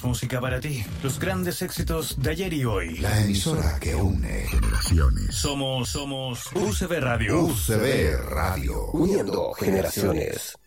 música para ti. Los grandes éxitos de ayer y hoy. La emisora que une generaciones. Somos UCB Radio. UCB Radio. Uniendo generaciones.